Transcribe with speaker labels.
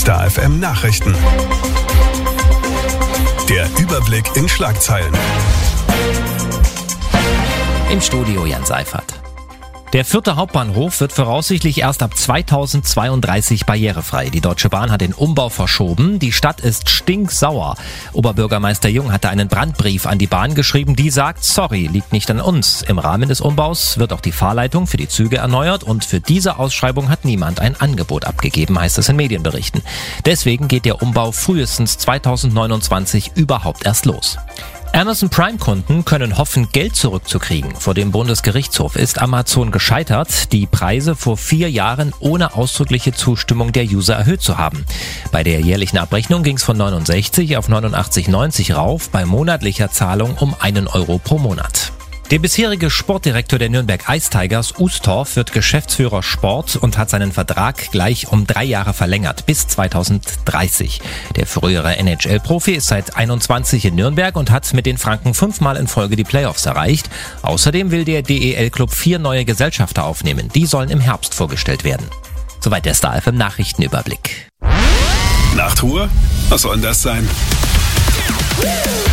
Speaker 1: Star FM Nachrichten. Der Überblick in Schlagzeilen.
Speaker 2: Im Studio Jan Seifert. Der 4. Hauptbahnhof wird voraussichtlich erst ab 2032 barrierefrei. Die Deutsche Bahn hat den Umbau verschoben. Die Stadt ist stinksauer. Oberbürgermeister Jung hatte einen Brandbrief an die Bahn geschrieben, die sagt, sorry, liegt nicht an uns. Im Rahmen des Umbaus wird auch die Fahrleitung für die Züge erneuert und für diese Ausschreibung hat niemand ein Angebot abgegeben, heißt es in Medienberichten. Deswegen geht der Umbau frühestens 2029 überhaupt erst los. Amazon Prime-Kunden können hoffen, Geld zurückzukriegen. Vor dem Bundesgerichtshof ist Amazon gescheitert, die Preise vor 4 Jahren ohne ausdrückliche Zustimmung der User erhöht zu haben. Bei der jährlichen Abrechnung ging es von 69 auf 89,90 rauf, bei monatlicher Zahlung um 1 Euro pro Monat. Der bisherige Sportdirektor der Nürnberg Ice Tigers, Ustorf, wird Geschäftsführer Sport und hat seinen Vertrag gleich um 3 Jahre verlängert, bis 2030. Der frühere NHL-Profi ist seit 21 in Nürnberg und hat mit den Franken 5-mal in Folge die Playoffs erreicht. Außerdem will der DEL-Club 4 neue Gesellschafter aufnehmen. Die sollen im Herbst vorgestellt werden. Soweit der Star FM Nachrichtenüberblick.
Speaker 1: Nachtruhe? Was soll denn das sein?